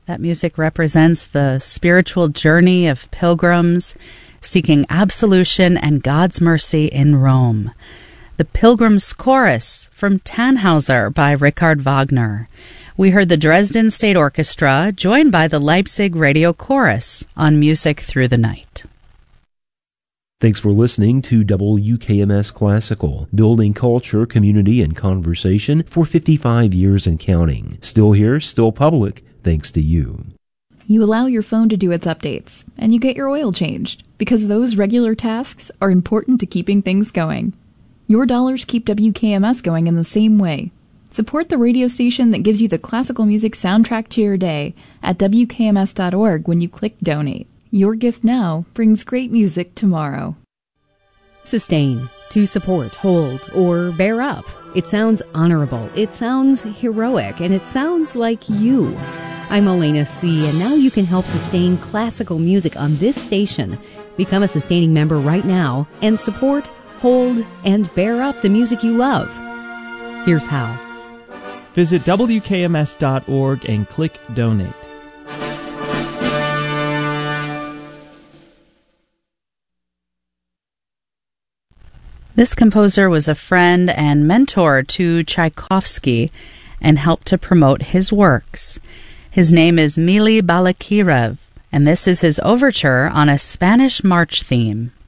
That music represents the spiritual journey of pilgrims seeking absolution and God's mercy in Rome. The Pilgrim's Chorus from Tannhauser by Richard Wagner. We heard the Dresden State Orchestra joined by the Leipzig Radio Chorus on Music Through the Night. Thanks for listening to WKMS Classical, building culture, community, and conversation for 55 years and counting. Still here, still public, thanks to you. You allow your phone to do its updates, and you get your oil changed, because those regular tasks are important to keeping things going. Your dollars keep WKMS going in the same way. Support the radio station that gives you the classical music soundtrack to your day at WKMS.org when you click Donate. Your gift now brings great music tomorrow. Sustain, to support, hold, or bear up. It sounds honorable, it sounds heroic, and it sounds like you. I'm Elena C., and now you can help sustain classical music on this station. Become a sustaining member right now and support, hold, and bear up the music you love. Here's how. Visit WKMS.org and click Donate. This composer was a friend and mentor to Tchaikovsky and helped to promote his works. His name is Mily Balakirev, and this is his overture on a Spanish march theme.